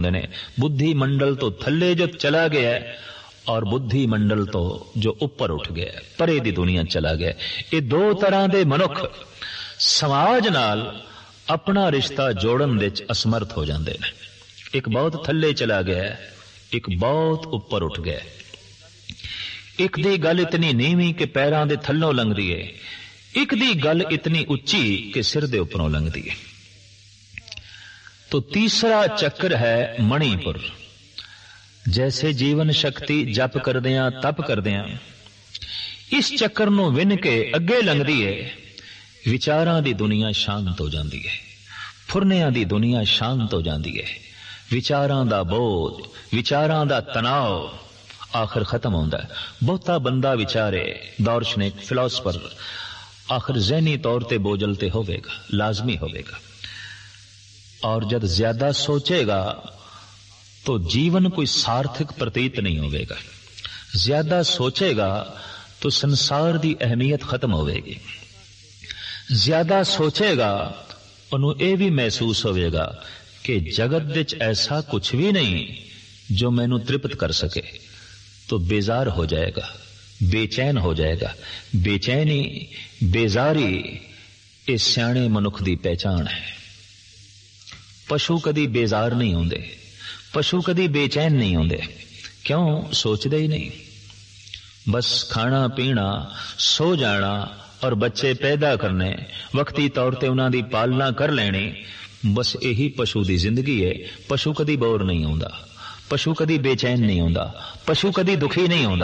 ने। बुद्धि मंडल तो थल्ले जो चला गया और बुद्धि मंडल तो जो ऊपर उठ गया, परे दी दुनिया चला गया। ये दो तरह दे मनुख समाज नाल अपना रिश्ता जोड़न दे असमर्थ हो जाते हैं। एक बहुत थल्ले चला गया, एक बहुत ऊपर उठ गया। एक दी गल इतनी नीवी कि पैरां दे थल्लों लंघदी है, एक दी गल इतनी उच्ची कि सिर दे उपरों लंघदी है। तो तीसरा चक्र है मणिपुर। जैसे जीवन शक्ति जप करदियां तप करदियां इस चक्कर नूं विन के अगे लंघदी है, विचारां दी दुनिया शांत हो जाती है, फुरनियां दी दुनिया शांत हो जाती है। विचारां दा बोझ, विचारां दा तनाव आखिर खत्म होंदा है। बहुता बंदा विचारे, दार्शनिक फिलोसफर आखिर ज़हनी तौर ते बोझल ते होवेगा, लाजमी होवेगा। और जब ज्यादा सोचेगा तो जीवन कोई सार्थक प्रतीत नहीं होवेगा। ज्यादा सोचेगा तो संसार दी अहमियत खत्म होवेगी। ज्यादा सोचेगा उन्हें यह भी महसूस होवेगा कि जगत विच ऐसा कुछ भी नहीं जो मैनू तृप्त कर सके। तो बेजार हो जाएगा, बेचैन हो जाएगा। बेचैनी, बेजारी ये सियाणे मनुख दी पहचान है। पशु कदी बेजार नहीं होंदे, पशु कदी बेचैन नहीं होंदे। क्यों? सोचते ही नहीं। बस खाना पीना, सो जाना और बच्चे पैदा करने, वक्ती तौर ते उन्हां दी पालना कर लेनी, बस यही पशु दी जिंदगी है। पशु कदी बोर नहीं होंदा, पशु कदी बेचैन नहीं होंदा, पशु कदी दुखी नहीं होंदा।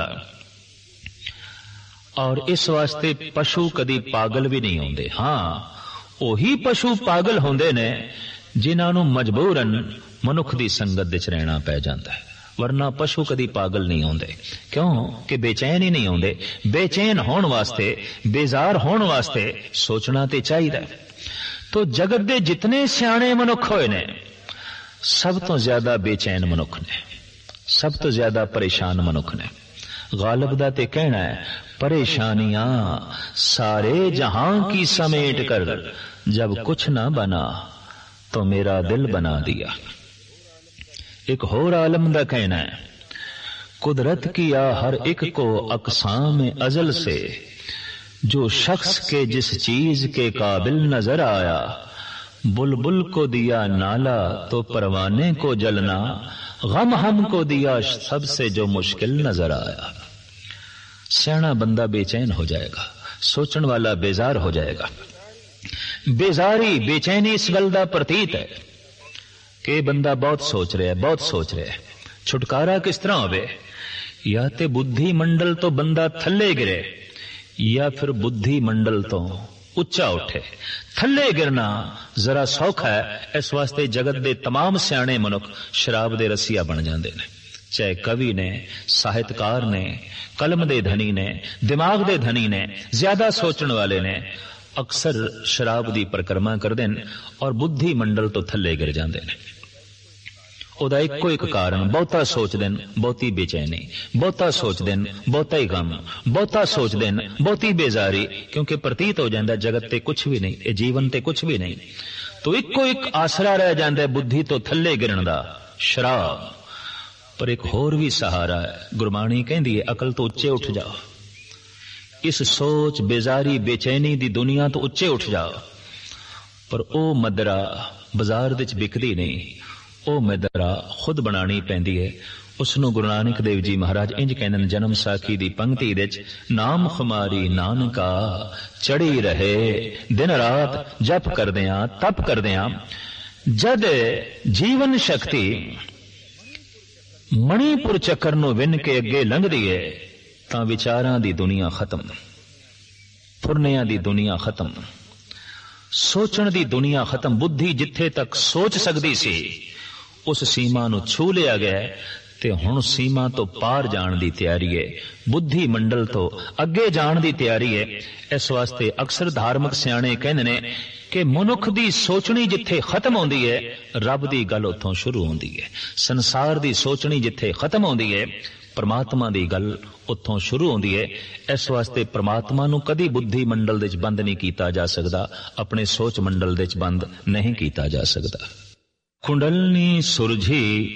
और इस वास्ते पशु कदी पागल भी नहीं होंदे। हाँ, ओही पशु पागल होंदे ने जिन्हां नूं मजबूरन मनुख दी संगत विच रहना पै जांदा है, वरना पशु कदी पागल नहीं होंदे। क्यों? कि बेचैन ही नहीं होंदे। बेचैन होण वास्ते, बेजार होण वास्ते सोचना ते चाहिदा। तो जगत दे जितने सियाणे मनुख होए ने, सब तो ज्यादा बेचैन मनुख ने, सब तो ज्यादा परेशान मनुख ने। गालिब दा ते कहना है, परेशानियां सारे जहां की समेट कर जब कुछ ना बना तो मेरा दिल बना दिया। एक होर आलम दा कहना है, कुदरत किया हर एक को अक़साम अज़ल से, जो शख्स के जिस चीज के काबिल नजर आया, बुलबुल को दिया नाला तो परवाने को जलना, गम हमको दिया सबसे जो मुश्किल नजर आया। सियाना बंदा बेचैन हो जाएगा, सोचण वाला बेजार हो जाएगा। बेजारी, बेचैनी इस गल दा प्रतीत है कि बंदा बहुत सोच रहा है, बहुत सोच रहा है। छुटकारा किस तरह होवे? या ते बुद्धि मंडल तो बंदा थल्ले गिरे, या फिर बुद्धि मंडल तो उच्चा उठे। थल्ले गिरना जरा सौखा है, इस वास्ते जगत दे तमाम सियाणे मनुख शराब दे रसिया बन जाते हैं। चाहे कवि ने, साहित्यकार ने, कलम दे धनी ने, दिमाग दे धनी ने, ज्यादा सोचने वाले ने अक्सर शराब दी परिक्रमा करते हैं और बुद्धि मंडल तो थल्ले गिर जाते हैं। ओदा इको एक कारण, बहुता सोचते हैं, बहुती बेचैनी, बहुता सोचते हैं, बहुता ही गम, बहुता सोचते हैं, बहुती बेजारी। क्योंकि प्रतीत हो जाता जगत ते कुछ भी नहीं, जीवन ते कुछ भी नहीं। तो इको एक आसरा रह जाता है बुद्धि तो थल्ले गिरन दा, शराब। पर एक होर भी सहारा है। गुरबाणी कहती है, अकल तो उच्चे उठ जाओ। इस सोच, बेजारी, बेचैनी दी दुनिया तो उच्चे उठ जाओ। पर ओ मदरा बाजार विच बिकदी नहीं, ओ मदरा खुद बनानी पैंदी है। उसनों गुरु नानक देव जी महाराज इंज कहंदे ने जन्म साखी दी पंक्ति विच, नाम खुमारी नानका चढ़ी रहे दिन रात जप करदियां तप करदियां। जद जीवन शक्ति मणिपुर चक्कर नूं विन के अगे लंघदी है तां विचारां दी दुनिया खत्म, फुरनियां दी दुनिया खत्म, सोचण दी दुनिया खत्म। बुद्धि जिथे तक सोच सकदी सी उस सीमा नूं छू लिया गया ते हुण सीमा तो पार जाण दी तैयारी है, बुद्धि मंडल तो अगे जाण दी तैयारी है। इस वास्ते अक्सर धार्मिक सियाणे कहंदे ने कि मनुख दी सोचनी जिथे खत्म होंदी है, रब दी गल उत्थों शुरू होंदी है। संसार दी सोचनी जिथे खत्म होंदी है, परमात्मा दी गल उत्थों शुरू होंदी है। इस वास्ते परमात्मा नूं कदी बुद्धि मंडल दे बंद नहीं कीता जा सकदा, अपने सोच मंडल दे बंद नहीं कीता जा सकदा। ਕੁੰਡਲਨੀ ਸੁਰਝੀ